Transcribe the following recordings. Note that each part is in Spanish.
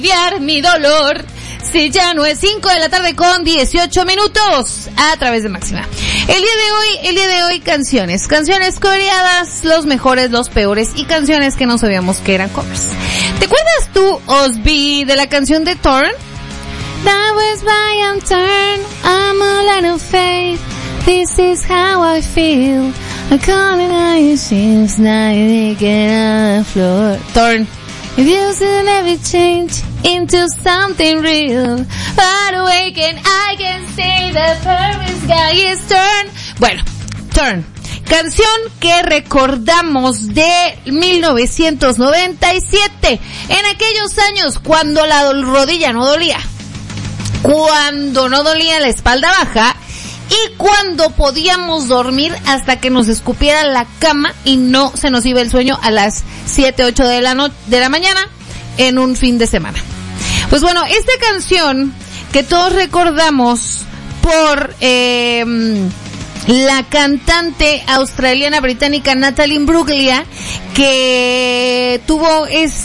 aliviar mi dolor. Si ya no es 5 de la tarde con 18 minutos a través de Máxima. El día de hoy canciones coreadas, los mejores, los peores y canciones que no sabíamos que eran covers. ¿Te acuerdas tú, Osby, de la canción de Torn? That was my turn, I'm a land of faith, this is how I feel, I'm calling out your shapes, now you're naked on the floor. Torn. If you still never change into something real, but awaken, I can say the purpose guy is turn. Bueno, Turn. Canción que recordamos de 1997. En aquellos años cuando la rodilla no dolía. Cuando no dolía la espalda baja. Y cuando podíamos dormir hasta que nos escupiera la cama y no se nos iba el sueño a las 7, 8 de la mañana en un fin de semana. Pues bueno, esta canción que todos recordamos por la cantante australiana británica Natalie Imbruglia, que tuvo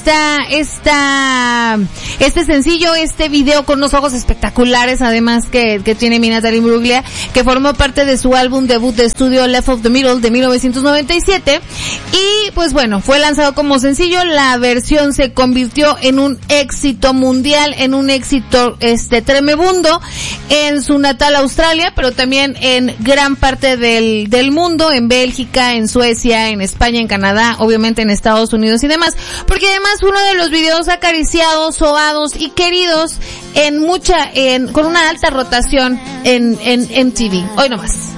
este sencillo, este video con unos ojos espectaculares, además que tiene mi Natalie Imbruglia, que formó parte de su álbum debut de estudio Left of the Middle de 1997, y pues bueno, fue lanzado como sencillo. La versión se convirtió en un éxito mundial, en un éxito tremebundo en su natal Australia, pero también en gran parte del mundo, en Bélgica, en Suecia, en España, en Canadá, obviamente en Estados Unidos y demás, porque además uno de los videos acariciados, sobados y queridos con una alta rotación en MTV. Hoy nomás.